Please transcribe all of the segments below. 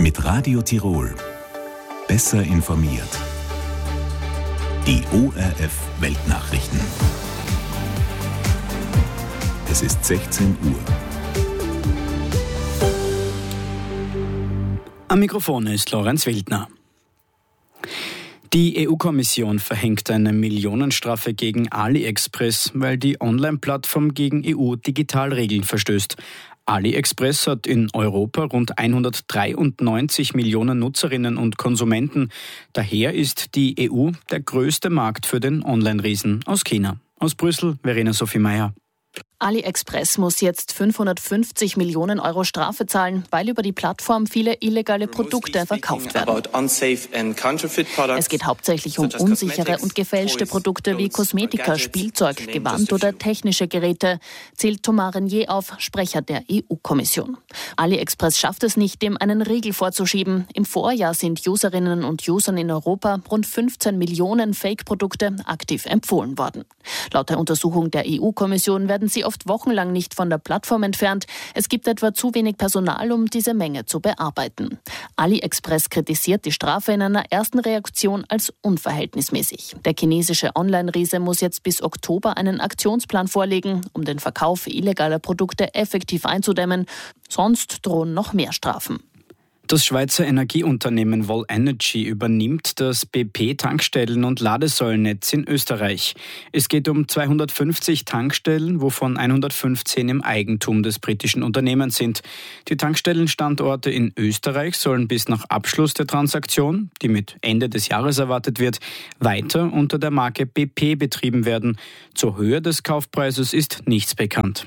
Mit Radio Tirol. Besser informiert. Die ORF Weltnachrichten. Es ist 16 Uhr. Am Mikrofon ist Lorenz Wildner. Die EU-Kommission verhängt eine Millionenstrafe gegen AliExpress, weil die Online-Plattform gegen EU-Digitalregeln verstößt. AliExpress hat in Europa rund 193 Millionen Nutzerinnen und Konsumenten. Daher ist die EU der größte Markt für den Online-Riesen aus China. Aus Brüssel, Verena Sophie Meyer. AliExpress muss jetzt 550 Millionen Euro Strafe zahlen, weil über die Plattform viele illegale Produkte verkauft werden. Es geht hauptsächlich um unsichere und gefälschte Produkte wie Kosmetika, Spielzeug, Gewand oder technische Geräte, zählt Thomas Renier auf, Sprecher der EU-Kommission. AliExpress schafft es nicht, dem einen Riegel vorzuschieben. Im Vorjahr sind Userinnen und Usern in Europa rund 15 Millionen Fake-Produkte aktiv empfohlen worden. Laut der Untersuchung der EU-Kommission werden sie oft wochenlang nicht von der Plattform entfernt. Es gibt etwa zu wenig Personal, um diese Menge zu bearbeiten. AliExpress kritisiert die Strafe in einer ersten Reaktion als unverhältnismäßig. Der chinesische Online-Riese muss jetzt bis Oktober einen Aktionsplan vorlegen, um den Verkauf illegaler Produkte effektiv einzudämmen. Sonst drohen noch mehr Strafen. Das Schweizer Energieunternehmen Volenergy übernimmt das BP-Tankstellen- und Ladesäulennetz in Österreich. Es geht um 250 Tankstellen, wovon 115 im Eigentum des britischen Unternehmens sind. Die Tankstellenstandorte in Österreich sollen bis nach Abschluss der Transaktion, die mit Ende des Jahres erwartet wird, weiter unter der Marke BP betrieben werden. Zur Höhe des Kaufpreises ist nichts bekannt.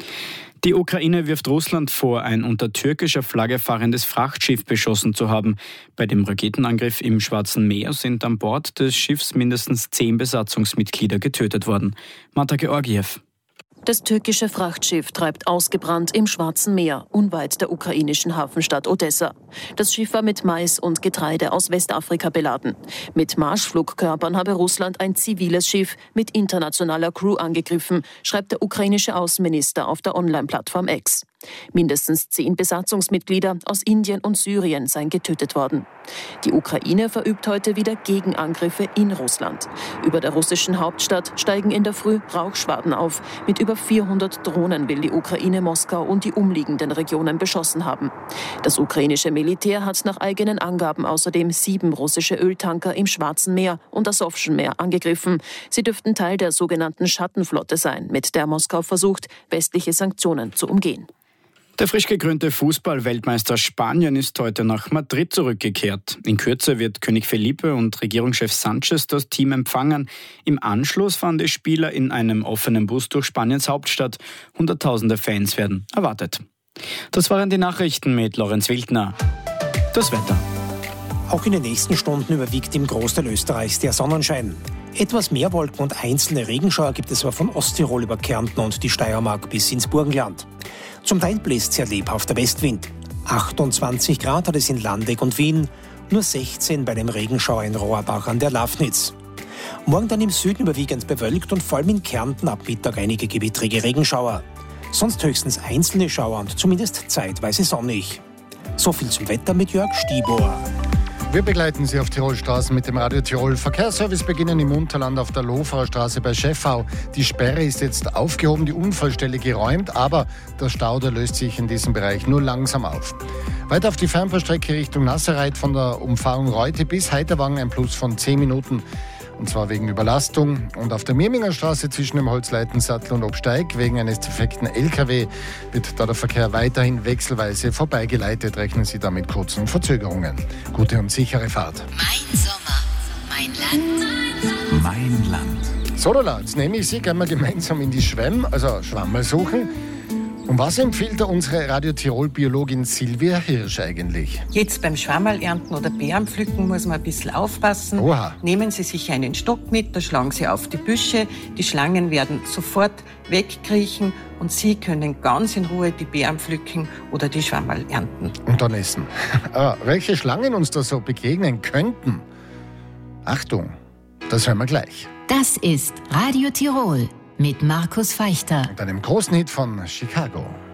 Die Ukraine wirft Russland vor, ein unter türkischer Flagge fahrendes Frachtschiff beschossen zu haben. Bei dem Raketenangriff im Schwarzen Meer sind an Bord des Schiffs mindestens 10 Besatzungsmitglieder getötet worden. Marta Georgiev. Das türkische Frachtschiff treibt ausgebrannt im Schwarzen Meer, unweit der ukrainischen Hafenstadt Odessa. Das Schiff war mit Mais und Getreide aus Westafrika beladen. Mit Marschflugkörpern habe Russland ein ziviles Schiff mit internationaler Crew angegriffen, schreibt der ukrainische Außenminister auf der Online-Plattform X. Mindestens 10 Besatzungsmitglieder aus Indien und Syrien seien getötet worden. Die Ukraine verübt heute wieder Gegenangriffe in Russland. Über der russischen Hauptstadt steigen in der Früh Rauchschwaden auf. Mit über 400 Drohnen will die Ukraine Moskau und die umliegenden Regionen beschossen haben. Das ukrainische Militär hat nach eigenen Angaben außerdem 7 russische Öltanker im Schwarzen Meer und Asowschen Meer angegriffen. Sie dürften Teil der sogenannten Schattenflotte sein, mit der Moskau versucht, westliche Sanktionen zu umgehen. Der frisch gekrönte Fußball-Weltmeister Spanien ist heute nach Madrid zurückgekehrt. In Kürze wird König Felipe und Regierungschef Sánchez das Team empfangen. Im Anschluss fahren die Spieler in einem offenen Bus durch Spaniens Hauptstadt. Hunderttausende Fans werden erwartet. Das waren die Nachrichten mit Lorenz Wildner. Das Wetter. Auch in den nächsten Stunden überwiegt im Großteil Österreichs der Sonnenschein. Etwas mehr Wolken und einzelne Regenschauer gibt es aber von Osttirol über Kärnten und die Steiermark bis ins Burgenland. Zum Teil bläst sehr lebhafter Westwind. 28 Grad hat es in Landeck und Wien, nur 16 bei dem Regenschauer in Rohrbach an der Lafnitz. Morgen dann im Süden überwiegend bewölkt und vor allem in Kärnten ab Mittag einige gewittrige Regenschauer. Sonst höchstens einzelne Schauer und zumindest zeitweise sonnig. So viel zum Wetter mit Jörg Stibor. Wir begleiten Sie auf Tirolstraßen mit dem Radio Tirol. Verkehrsservice beginnen im Unterland auf der Lofauer Straße bei Schäffau. Die Sperre ist jetzt aufgehoben, die Unfallstelle geräumt, aber der Stau, der löst sich in diesem Bereich nur langsam auf. Weiter auf die Fernfahrstrecke Richtung Nasserreit von der Umfahrung Reute bis Heiterwang ein Plus von 10 Minuten. Und zwar wegen Überlastung. Und auf der Mirminger Straße zwischen dem Holzleitensattel und Obsteig wegen eines defekten LKW wird da der Verkehr weiterhin wechselweise vorbeigeleitet. Rechnen Sie da mit kurzen Verzögerungen. Gute und sichere Fahrt. Mein Sommer, mein Land. Mein Land. So, Lola, jetzt nehme ich Sie gerne mal gemeinsam in die Schwemm, also Schwammerl suchen. Und was empfiehlt da unsere Radio Tirol-Biologin Silvia Hirsch eigentlich? Jetzt beim Schwammerlernten oder Beerenpflücken muss man ein bisschen aufpassen. Oha. Nehmen Sie sich einen Stock mit, da schlagen Sie auf die Büsche. Die Schlangen werden sofort wegkriechen und Sie können ganz in Ruhe die Beeren pflücken oder die Schwammerl ernten. Und dann essen. Welche Schlangen uns da so begegnen könnten? Achtung, das hören wir gleich. Das ist Radio Tirol mit Markus Feichter. Mit einem großen Hit von Chicago.